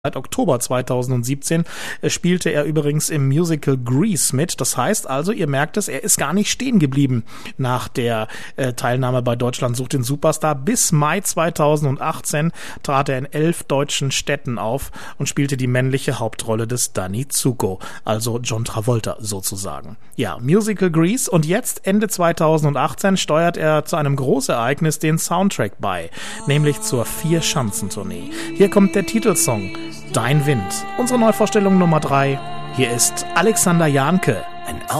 Seit Oktober 2017 spielte er übrigens im Musical Grease mit. Das heißt also, ihr merkt es, er ist gar nicht stehen geblieben nach der Teilnahme bei Deutschland sucht den Superstar. Bis Mai 2018 trat er in 11 deutschen Städten auf und spielte die männliche Hauptrolle des Danny Zuko, also John Travolta sozusagen. Ja, Musical Grease, und jetzt Ende 2018 steuert er zu einem Großereignis den Soundtrack bei, nämlich zur Vier-Schanzentournee. Hier kommt der Titelsong Dein Wind. Unsere Neuvorstellung Nummer 3. Hier ist Alexander Jahnke.